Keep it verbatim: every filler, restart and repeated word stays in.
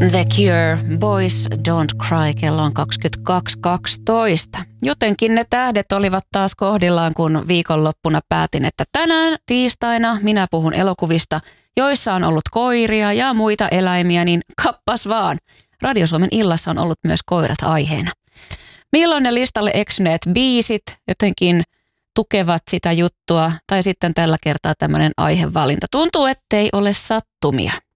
The Cure, Boys Don't Cry, kello on kaksikymmentäkaksi kaksitoista. Jotenkin ne tähdet olivat taas kohdillaan, kun viikonloppuna päätin, että tänään tiistaina minä puhun elokuvista, joissa on ollut koiria ja muita eläimiä, niin kappas vaan. Radio Suomen illassa on ollut myös koirat aiheena. Milloin ne listalle eksyneet biisit jotenkin tukevat sitä juttua, tai sitten tällä kertaa tämmöinen aihevalinta. Tuntuu, ettei ole sattumia.